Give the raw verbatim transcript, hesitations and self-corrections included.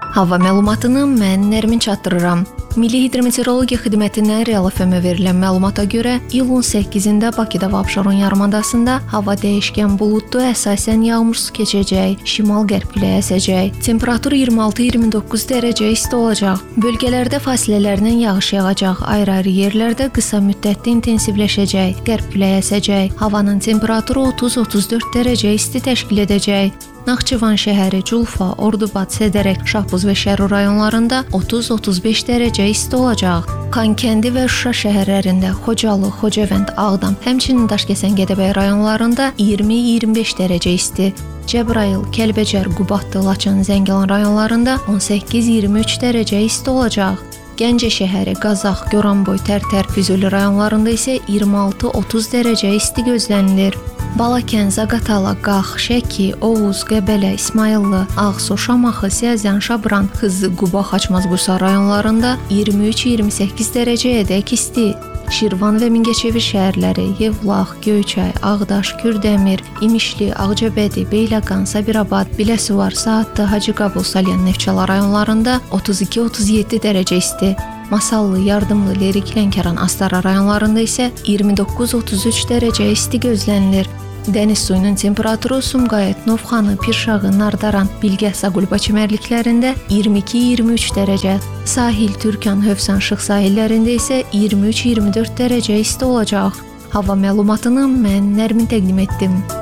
Hava məlumatını mən Nərmin çatdırıram. Milli Hidrometeorologiya Xidmətindən Real F M-ə verilən məlumata görə iyulun səkkizində Bakıda və Abşeron yarımadasında hava dəyişkən buludlu, əsasən yağmursuz keçəcək, şimal-qərb küləyi əsəcək. Temperatur iyirmi altı iyirmi doqquz dərəcə isti olacaq. Bölgələrdə fasilələrlə yağış yağacaq, ayrı-ayrı yerlərdə qısa müddətli intensivləşəcək, qərb küləyi əsəcək. Havanın temperaturu otuz otuz dörd dərəcə isti təşkil edəcək. Naxçıvan şəhəri, Culfa, Ordubad, Sədərək, Şahbuz və Şərur rayonlarında otuz otuz beş dərəcə isti olacaq. Xankəndi və Şuşa şəhərlərində, Xocalı, Xocavənd, Ağdam, həmçinin Daşkəsən, Gədəbəy rayonlarında iyirmi iyirmi beş dərəcə isti. Cəbrayıl, Kəlbəcər, Qubadlı, Laçın, Zəngilan rayonlarında on səkkiz iyirmi üç dərəcə isti olacaq. Gəncə şəhəri, Qazax, Goranboy, Tərtər, Füzuli rayonlarında isə iyirmi altı otuz dərəcə isti gözlənilir. Balakən, Zaqatala, Qax, Şəki, Oğuz, Qəbələ, İsmayıllı, Ağsu, Şamaxı, Siyəzən, Şabran, Xızı, Quba, Xaçmaz, Qusa rayonlarında iyirmi üç iyirmi səkkiz dərəcəyədək isti. Şirvan və Mingəçevir şəhərləri, Yevlax, Göyçay, Ağdaş, Kürdəmir, İmişli, Ağcabədi, Beyləqan, Sabirabad, Biləsuvar, Saatlı, Hacıqabul, Salyan, Neftçala rayonlarında otuz iki otuz yeddi dərəcə isti. Masallı, Yardımlı, Lerik, Lənkəran, Astara rayonlarında isə iyirmi doqquz otuz üç dərəcə isti gözlənilir. Dəniz suyunun temperaturu Sumqayıt, Novxanı, Pirşağı, Nardaran, Bilgəh, Qulba çimərliklərində iyirmi iki iyirmi üç dərəcə, sahil, Türkan, Hövsan, Şıx sahillərində isə iyirmi üç iyirmi dörd dərəcə isti olacaq. Hava məlumatını mən Nərmin təqdim etdim.